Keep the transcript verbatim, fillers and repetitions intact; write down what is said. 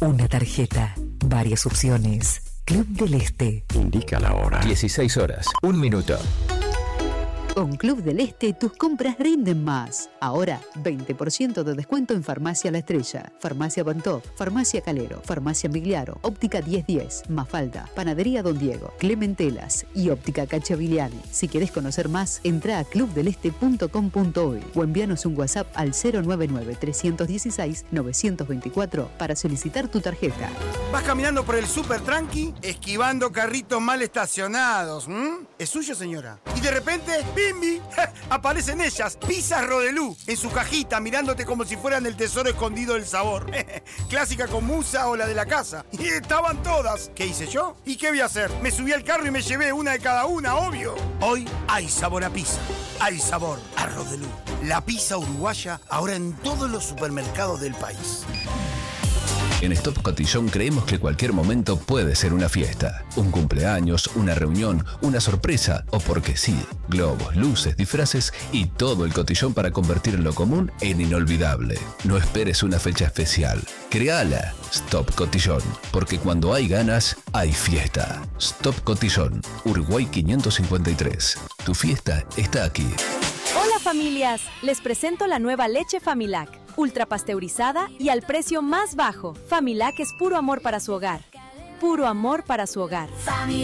Una tarjeta, varias opciones. Club del Este. Indica la hora. dieciséis horas, un minuto. Con Club del Este tus compras rinden más. Ahora, veinte por ciento de descuento en Farmacia La Estrella, Farmacia Bantó, Farmacia Calero, Farmacia Migliaro, Óptica diez diez, Mafalda, Panadería Don Diego, Clementelas y Óptica Cacciavilliani. Si querés conocer más, entra a club del este punto com punto uy o envíanos un WhatsApp al cero nueve nueve, tres uno seis, nueve dos cuatro para solicitar tu tarjeta. Vas caminando por el súper tranqui, esquivando carritos mal estacionados. ¿Mm? ¿Es suyo, señora? Y de repente, ¡bimbi! Aparecen ellas, pizzas Rodelú, en su cajita, mirándote como si fueran el tesoro escondido del sabor. Clásica con musa o la de la casa. Y estaban todas. ¿Qué hice yo? ¿Y qué voy a hacer? Me subí al carro y me llevé una de cada una, obvio. Hoy hay sabor a pizza. Hay sabor a Rodelú. La pizza uruguaya ahora en todos los supermercados del país. En Stop Cotillón creemos que cualquier momento puede ser una fiesta. Un cumpleaños, una reunión, una sorpresa o, porque sí, globos, luces, disfraces y todo el cotillón para convertir lo común en inolvidable. No esperes una fecha especial. Creala. Stop Cotillón. Porque cuando hay ganas, hay fiesta. Stop Cotillón. Uruguay quinientos cincuenta y tres. Tu fiesta está aquí. Hola familias, les presento la nueva leche Familac, ultra pasteurizada y al precio más bajo. Familac es puro amor para su hogar. Puro amor para su hogar.